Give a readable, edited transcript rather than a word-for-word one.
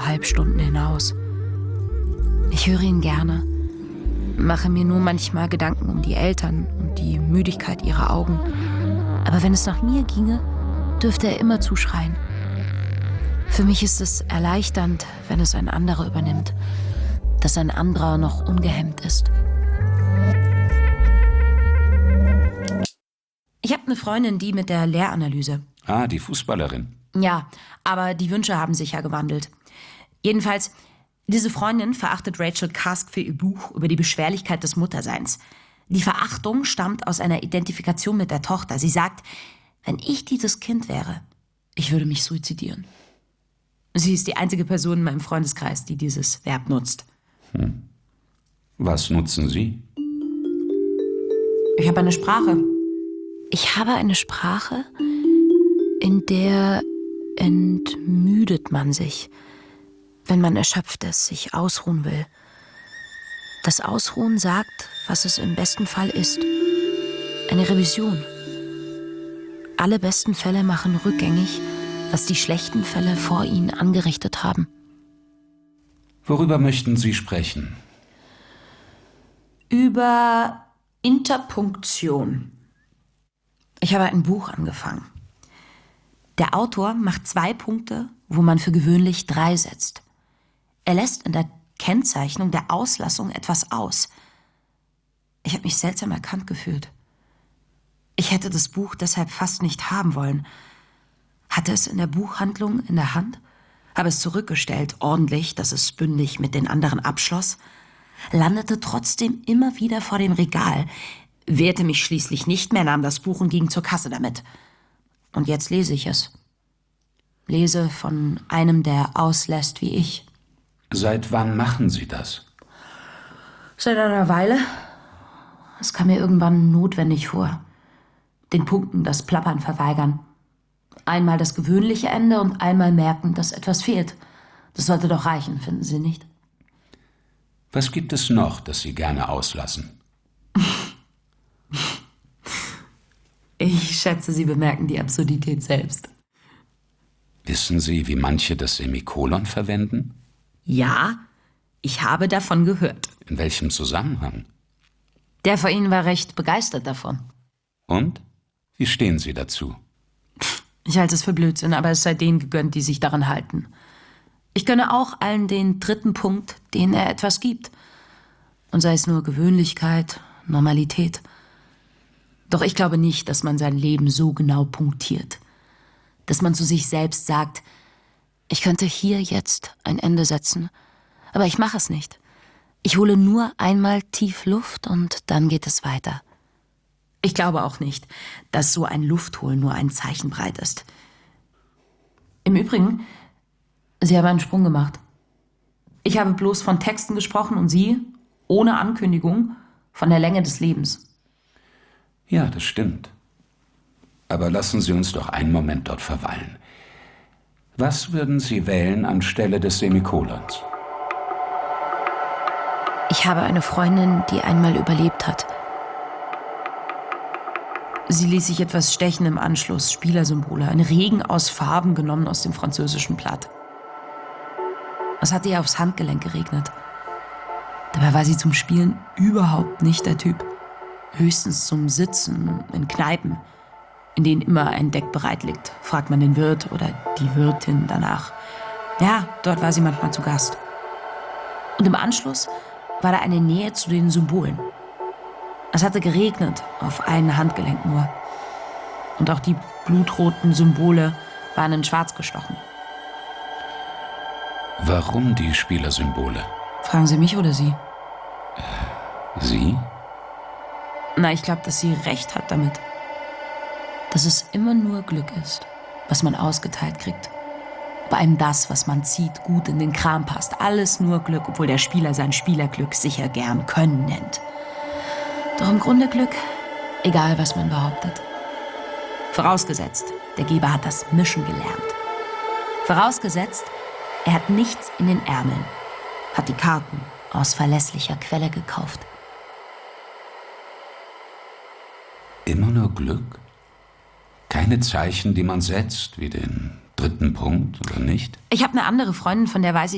1,5 Stunden hinaus. Ich höre ihn gerne, mache mir nur manchmal Gedanken um die Eltern und die Müdigkeit ihrer Augen. Aber wenn es nach mir ginge, dürfte er immer zuschreien. Für mich ist es erleichternd, wenn es ein anderer übernimmt, dass ein anderer noch ungehemmt ist. Ich habe eine Freundin, die mit der Lehranalyse. Ah, die Fußballerin. Ja, aber die Wünsche haben sich ja gewandelt. Jedenfalls, diese Freundin verachtet Rachel Cusk für ihr Buch über die Beschwerlichkeit des Mutterseins. Die Verachtung stammt aus einer Identifikation mit der Tochter. Sie sagt, wenn ich dieses Kind wäre, ich würde mich suizidieren. Sie ist die einzige Person in meinem Freundeskreis, die dieses Verb nutzt. Was nutzen Sie? Ich habe eine Sprache. Ich habe eine Sprache, in der entmüdet man sich, wenn man erschöpft ist, sich ausruhen will. Das Ausruhen sagt, was es im besten Fall ist. Eine Revision. Alle besten Fälle machen rückgängig, was die schlechten Fälle vor ihnen angerichtet haben. Worüber möchten Sie sprechen? Über Interpunktion. Ich habe ein Buch angefangen. Der Autor macht 2 Punkte, wo man für gewöhnlich 3 setzt. Er lässt in der Kennzeichnung der Auslassung etwas aus. Ich habe mich seltsam erkannt gefühlt. Ich hätte das Buch deshalb fast nicht haben wollen. Hatte es in der Buchhandlung in der Hand, habe es zurückgestellt, ordentlich, dass es bündig mit den anderen abschloss, landete trotzdem immer wieder vor dem Regal, wehrte mich schließlich nicht mehr, nahm das Buch und ging zur Kasse damit. Und jetzt lese ich es. Lese von einem, der auslässt wie ich. Seit wann machen Sie das? Seit einer Weile. Es kam mir irgendwann notwendig vor. Den Punkten das Plappern verweigern. Einmal das gewöhnliche Ende und einmal merken, dass etwas fehlt. Das sollte doch reichen, finden Sie nicht? Was gibt es noch, das Sie gerne auslassen? Ich schätze, Sie bemerken die Absurdität selbst. Wissen Sie, wie manche das Semikolon verwenden? Ja, ich habe davon gehört. In welchem Zusammenhang? Der vor Ihnen war recht begeistert davon. Und? Wie stehen Sie dazu? Ich halte es für Blödsinn, aber es sei denen gegönnt, die sich daran halten. Ich gönne auch allen den 3. Punkt, denen er etwas gibt. Und sei es nur Gewöhnlichkeit, Normalität. Doch ich glaube nicht, dass man sein Leben so genau punktiert. Dass man zu sich selbst sagt, ich könnte hier jetzt ein Ende setzen, aber ich mache es nicht. Ich hole nur einmal tief Luft und dann geht es weiter. Ich glaube auch nicht, dass so ein Luftholen nur ein Zeichen breit ist. Im Übrigen, Sie haben einen Sprung gemacht. Ich habe bloß von Texten gesprochen und Sie, ohne Ankündigung, von der Länge des Lebens. Ja, das stimmt. Aber lassen Sie uns doch einen Moment dort verweilen. Was würden Sie wählen anstelle des Semikolons? Ich habe eine Freundin, die einmal überlebt hat. Sie ließ sich etwas stechen im Anschluss, Spielersymbole, ein Regen aus Farben genommen aus dem französischen Blatt. Es hatte ihr aufs Handgelenk geregnet. Dabei war sie zum Spielen überhaupt nicht der Typ. Höchstens zum Sitzen in Kneipen, in denen immer ein Deck bereit liegt, fragt man den Wirt oder die Wirtin danach. Ja, dort war sie manchmal zu Gast. Und im Anschluss war da eine Nähe zu den Symbolen. Es hatte geregnet, auf ein Handgelenk nur. Und auch die blutroten Symbole waren in Schwarz gestochen. Warum die Spielersymbole? Fragen Sie mich oder Sie? Sie? Na, ich glaube, dass sie recht hat damit. Dass es immer nur Glück ist, was man ausgeteilt kriegt. Bei einem das, was man zieht, gut in den Kram passt. Alles nur Glück, obwohl der Spieler sein Spielerglück sicher gern Können nennt. Doch im Grunde Glück, egal was man behauptet. Vorausgesetzt, der Geber hat das Mischen gelernt. Vorausgesetzt, er hat nichts in den Ärmeln, hat die Karten aus verlässlicher Quelle gekauft. Immer nur Glück? Keine Zeichen, die man setzt, wie den 3. Punkt, oder nicht? Ich habe eine andere Freundin, von der weiß ich,